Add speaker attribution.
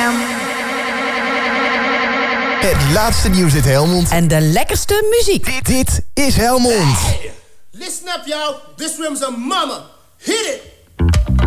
Speaker 1: FM.
Speaker 2: Het laatste nieuws uit Helmond.
Speaker 1: En de lekkerste muziek.
Speaker 2: Dit is Helmond.
Speaker 3: Hey, listen up, y'all. This room's a mama. Hit it.